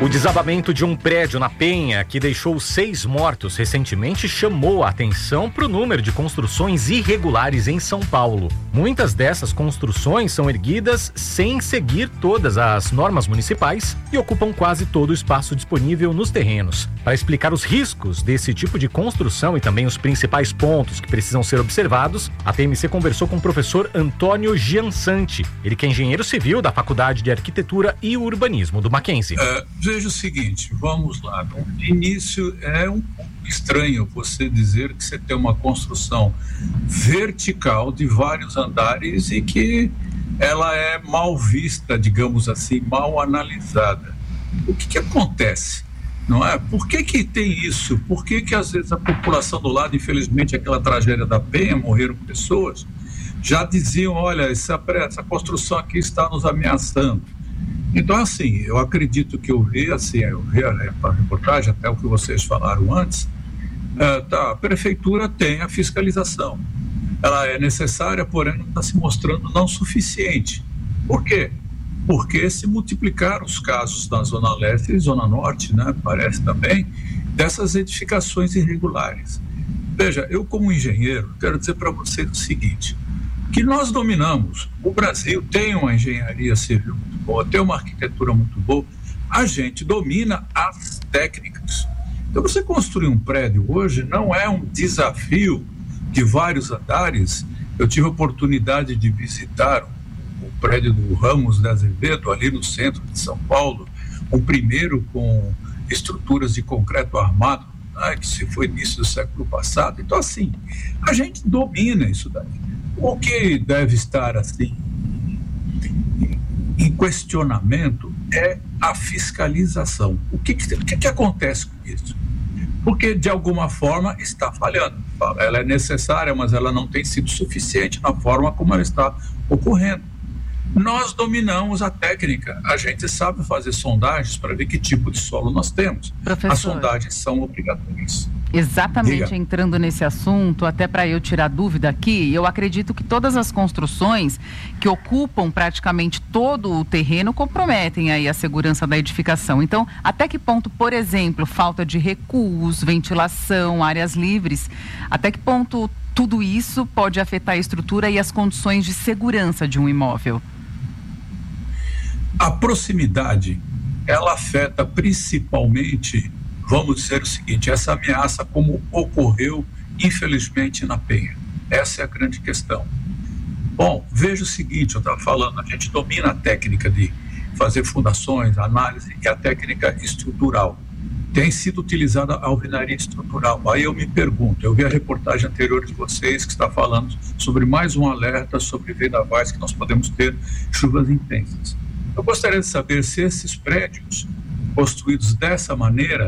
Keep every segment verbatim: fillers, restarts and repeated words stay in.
O desabamento de um prédio na Penha, que deixou seis mortos recentemente, chamou a atenção para o número de construções irregulares em São Paulo. Muitas dessas construções são erguidas sem seguir todas as normas municipais e ocupam quase todo o espaço disponível nos terrenos. Para explicar os riscos desse tipo de construção e também os principais pontos que precisam ser observados, a T M C conversou com o professor Antônio Giansanti, ele que é engenheiro civil da Faculdade de Arquitetura e Urbanismo do Mackenzie. Uh, veja o seguinte, vamos lá. De início, é um pouco estranho você dizer que você tem uma construção vertical de vários andares e que ela é mal vista, digamos assim, mal analisada. O que que acontece? Não é? Por que que tem isso? Por que que às vezes a população do lado, infelizmente aquela tragédia da Penha, morreram pessoas, já diziam, olha, essa, essa construção aqui está nos ameaçando. Então, assim, eu acredito que eu vi, assim, eu vi a reportagem, até o que vocês falaram antes, uh, tá, a prefeitura tem a fiscalização. Ela é necessária, porém não está se mostrando não suficiente. Por quê? Porque se multiplicaram os casos na Zona Leste e Zona Norte, né, parece também, dessas edificações irregulares. Veja, eu como engenheiro, quero dizer para vocês o seguinte, que nós dominamos, o Brasil tem uma engenharia civil muito boa, tem uma arquitetura muito boa, a gente domina as técnicas. Então você construir um prédio hoje não é um desafio de vários andares. Eu tive a oportunidade de visitar o prédio do Ramos de Azevedo, ali no centro de São Paulo, o primeiro com estruturas de concreto armado, né, que se foi início do século passado. Então, assim, a gente domina isso daí. O que deve estar, assim, em questionamento é a fiscalização. O que, que, que, que acontece com isso? Porque, de alguma forma, está falhando. Ela é necessária, mas ela não tem sido suficiente na forma como ela está ocorrendo. Nós dominamos a técnica, a gente sabe fazer sondagens para ver que tipo de solo nós temos. Professor, as sondagens são obrigatórias. Exatamente, Diga. Entrando nesse assunto, até para eu tirar dúvida aqui, eu acredito que todas as construções que ocupam praticamente todo o terreno comprometem aí a segurança da edificação. Então, até que ponto, por exemplo, falta de recuos, ventilação, áreas livres, até que ponto tudo isso pode afetar a estrutura e as condições de segurança de um imóvel? A proximidade, ela afeta principalmente, vamos dizer o seguinte, essa ameaça como ocorreu, infelizmente, na Penha. Essa é a grande questão. Bom, veja o seguinte, eu estava falando, a gente domina a técnica de fazer fundações, análise e a técnica estrutural. Tem sido utilizada a alvenaria estrutural. Aí eu me pergunto, eu vi a reportagem anterior de vocês que está falando sobre mais um alerta sobre vendavais que nós podemos ter chuvas intensas. Eu gostaria de saber se esses prédios construídos dessa maneira,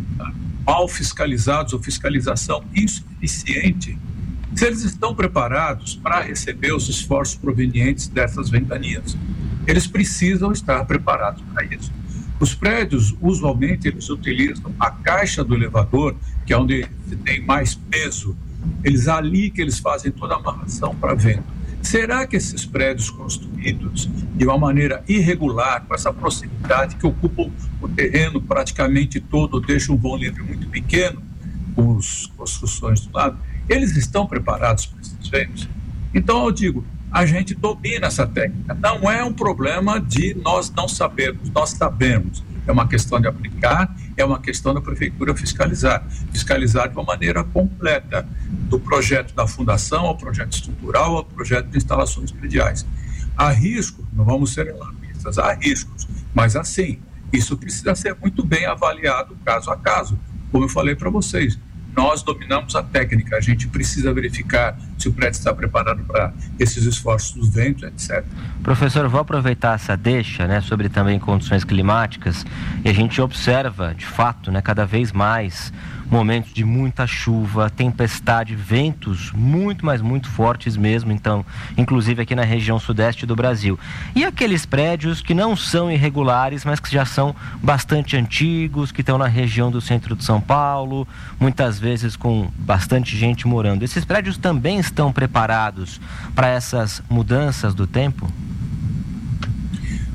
mal fiscalizados ou fiscalização insuficiente, se eles estão preparados para receber os esforços provenientes dessas ventanias. Eles precisam estar preparados para isso. Os prédios, usualmente, eles utilizam a caixa do elevador, que é onde tem mais peso. Eles ali que eles fazem toda a amarração para vento. Será que esses prédios construídos de uma maneira irregular, com essa proximidade que ocupam o terreno praticamente todo, deixam um vão livre muito pequeno, com as construções do lado, eles estão preparados para esses ventos? Então eu digo, a gente domina essa técnica. Não é um problema de nós não sabermos, nós sabemos. É uma questão de aplicar, é uma questão da prefeitura fiscalizar. Fiscalizar de uma maneira completa, do projeto da fundação ao projeto estrutural, ao projeto de instalações prediais. Há risco, não vamos ser alarmistas, há riscos, mas assim, isso precisa ser muito bem avaliado caso a caso. Como eu falei para vocês, nós dominamos a técnica, a gente precisa verificar se o prédio está preparado para esses esforços dos ventos, etcétera. Professor, vou aproveitar essa deixa, né, sobre também condições climáticas, e a gente observa, de fato, né, cada vez mais momentos de muita chuva, tempestade, ventos muito, mas muito fortes mesmo, então, inclusive aqui na região sudeste do Brasil. E aqueles prédios que não são irregulares, mas que já são bastante antigos, que estão na região do centro de São Paulo, muitas vezes com bastante gente morando. Esses prédios também estão preparados para essas mudanças do tempo?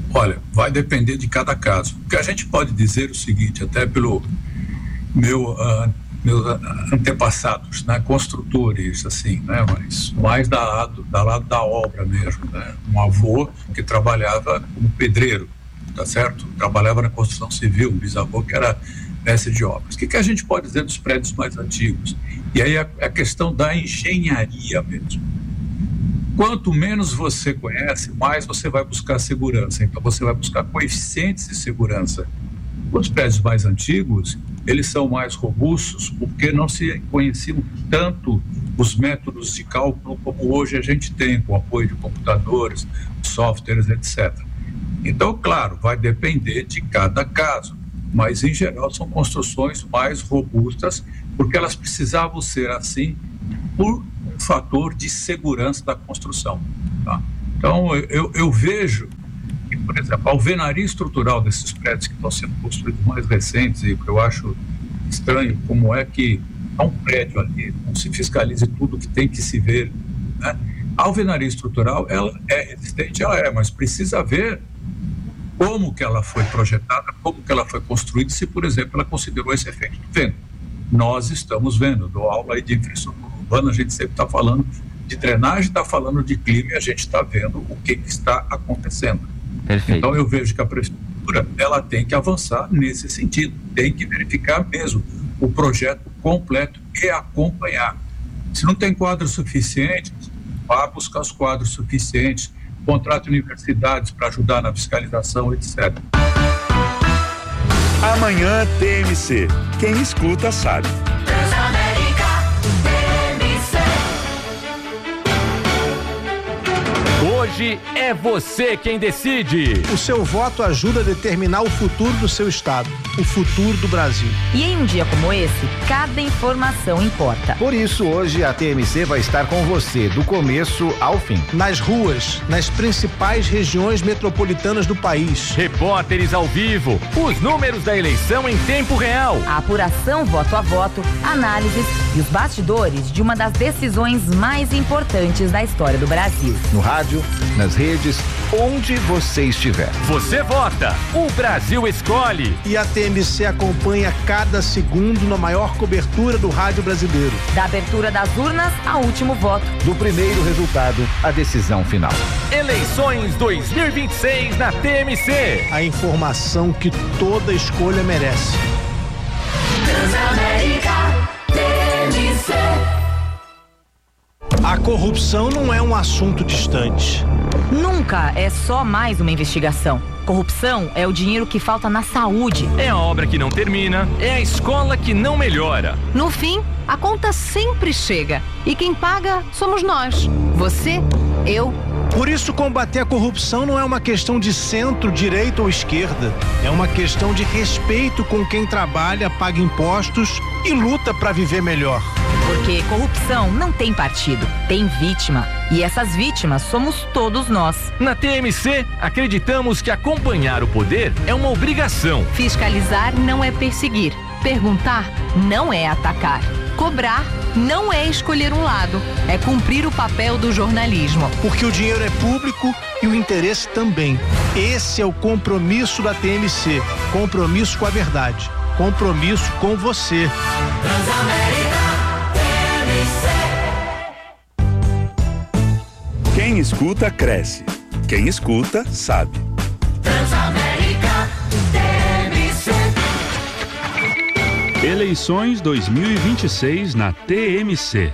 Olha, vai depender de cada caso. O que a gente pode dizer é o seguinte, até pelo meu, uh, meus antepassados, né, construtores, assim, né, mas mais da lado, da lado da obra mesmo, né, um avô que trabalhava como pedreiro, tá certo? Trabalhava na construção civil, um bisavô que era mestre de obras. O que, que a gente pode dizer dos prédios mais antigos? E aí a, a questão da engenharia mesmo. Quanto menos você conhece, mais você vai buscar segurança. Então você vai buscar coeficientes de segurança. Os prédios mais antigos, eles são mais robustos porque não se conheciam tanto os métodos de cálculo como hoje a gente tem, com apoio de computadores, softwares, etcétera. Então, claro, vai depender de cada caso, mas em geral são construções mais robustas porque elas precisavam ser assim por um fator de segurança da construção. Tá? Então, eu, eu vejo que, por exemplo, a alvenaria estrutural desses prédios que estão sendo construídos mais recentes, e eu acho estranho como é que há um prédio ali, não se fiscalize tudo que tem que se ver, né? A alvenaria estrutural, ela é resistente, ela é, mas precisa ver como que ela foi projetada, como que ela foi construída, se, por exemplo, ela considerou esse efeito do vento. Nós estamos vendo, dou aula aí de infraestrutura urbana, a gente sempre está falando de drenagem, está falando de clima, e a gente está vendo o que, que está acontecendo. Perfeito. Então eu vejo que a prefeitura, ela tem que avançar nesse sentido, tem que verificar mesmo o projeto completo e acompanhar. Se não tem quadros suficientes, vá buscar os quadros suficientes, contrate universidades para ajudar na fiscalização, etcétera. Amanhã T M C. Quem escuta sabe. Hoje é você quem decide. O seu voto ajuda a determinar o futuro do seu estado, o futuro do Brasil. E em um dia como esse, cada informação importa. Por isso, hoje a T M C vai estar com você do começo ao fim. Nas ruas, nas principais regiões metropolitanas do país. Repórteres ao vivo, os números da eleição em tempo real. A apuração voto a voto, análises e os bastidores de uma das decisões mais importantes da história do Brasil. No rádio, nas redes, onde você estiver. Você vota, o Brasil escolhe. E a T M C acompanha cada segundo na maior cobertura do rádio brasileiro. Da abertura das urnas ao último voto. Do primeiro resultado à decisão final. Eleições dois mil e vinte e seis na T M C. A informação que toda escolha merece. Transamérica T M C. A corrupção não é um assunto distante. Nunca é só mais uma investigação. Corrupção é o dinheiro que falta na saúde. É a obra que não termina, é a escola que não melhora. No fim, a conta sempre chega. E quem paga somos nós. Você, eu. Por isso, combater a corrupção não é uma questão de centro, direita ou esquerda. É uma questão de respeito com quem trabalha, paga impostos e luta para viver melhor. Porque corrupção não tem partido, tem vítima. E essas vítimas somos todos nós. Na T M C, acreditamos que acompanhar o poder é uma obrigação. Fiscalizar não é perseguir. Perguntar não é atacar. Cobrar não é escolher um lado. É cumprir o papel do jornalismo. Porque o dinheiro é público e o interesse também. Esse é o compromisso da T M C. Compromisso com a verdade. Compromisso com você. Transamérica. Quem escuta, cresce. Quem escuta, sabe. Transamérica T M C. Eleições dois mil e vinte e seis na T M C.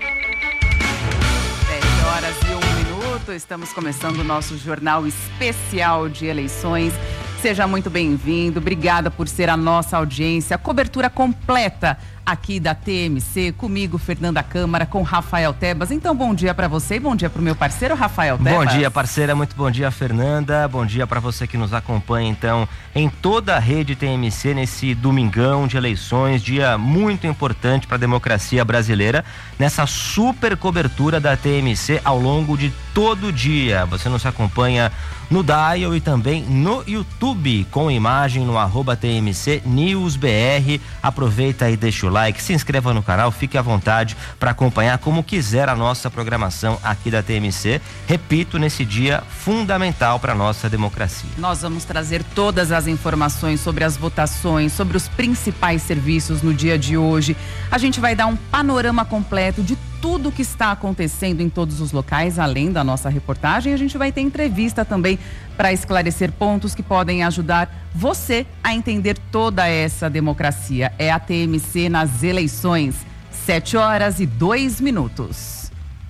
sete horas e um minuto, estamos começando o nosso jornal especial de eleições. Seja muito bem-vindo, obrigada por ser a nossa audiência. Cobertura completa aqui da T M C, comigo, Fernanda Câmara, com Rafael Tebas. Então, bom dia para você e bom dia para o meu parceiro, Rafael Tebas. Bom dia, parceira, muito bom dia, Fernanda. Bom dia para você que nos acompanha, então, em toda a rede T M C nesse domingão de eleições, dia muito importante para a democracia brasileira, nessa super cobertura da T M C ao longo de todo o dia. Você nos acompanha no Dial e também no YouTube, com imagem no arroba T M C News B R. Aproveita e deixa o like, se inscreva no canal, fique à vontade para acompanhar como quiser a nossa programação aqui da T M C. Repito, nesse dia fundamental para a nossa democracia. Nós vamos trazer todas as informações sobre as votações, sobre os principais serviços no dia de hoje. A gente vai dar um panorama completo de tudo o que está acontecendo em todos os locais, além da nossa reportagem. A gente vai ter entrevista também para esclarecer pontos que podem ajudar você a entender toda essa democracia. É a T M C nas eleições. Sete horas e dois minutos.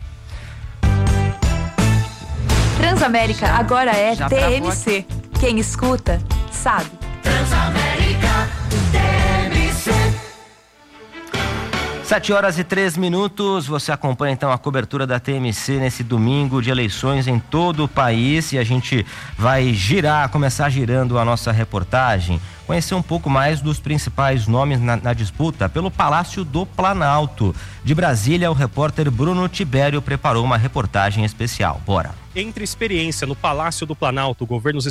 Transamérica agora é Já T M C. Quem escuta, sabe. Transamérica T M C. Sete horas e três minutos, você acompanha então a cobertura da T M C nesse domingo de eleições em todo o país e a gente vai girar, começar girando a nossa reportagem, conhecer um pouco mais dos principais nomes na, na disputa pelo Palácio do Planalto. De Brasília, o repórter Bruno Tibério preparou uma reportagem especial. Bora! Entre experiência no Palácio do Planalto, governos